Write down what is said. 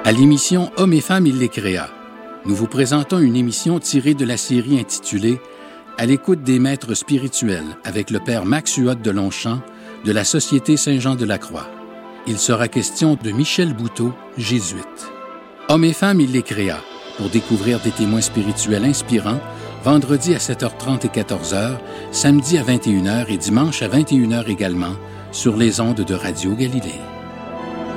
À l'émission Hommes et femmes, il les créa, nous vous présentons une émission tirée de la série intitulée « À l'écoute des maîtres spirituels » avec le père Max Huot de Longchamp de la Société Saint-Jean-de-la-Croix. Il sera question de Michel Bouteau, jésuite. Hommes et femmes, il les créa, pour découvrir des témoins spirituels inspirants, vendredi à 7h30 et 14h, samedi à 21h et dimanche à 21h également, sur les ondes de Radio Galilée.